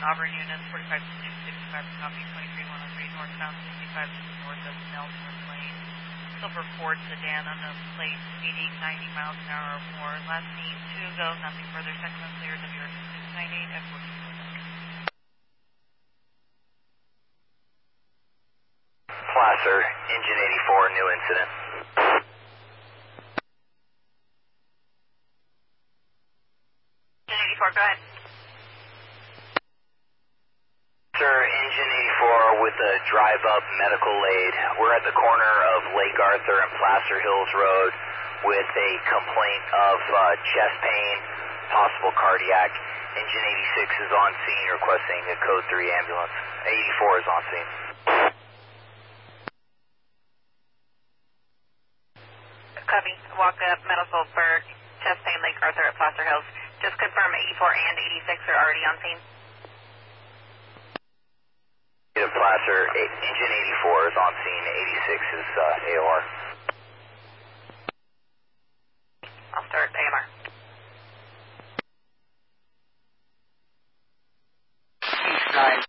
Auburn units, 45 to 65, copy 23103, northbound 65 north of Ellsworth Lane. Silver Ford sedan, unknown plate, 80, 90 miles an hour or more. Last seen 2 go, nothing further. Second unclear, WRC 698 at 14. Placer, engine 84, new incident. Engine 84, go ahead. Sir, engine 84 with a drive-up medical aid. We're at the corner of Lake Arthur and Placer Hills Road with a complaint of chest pain, possible cardiac. Engine 86 is on scene requesting a code 3 ambulance. 84 is on scene. Copy. Walk up medical for chest pain, Lake Arthur at Placer Hills. Just confirm 84 and 86 are already on scene. Placer, engine 84 is on scene, 86 is AOR. I'll start AMR. East 9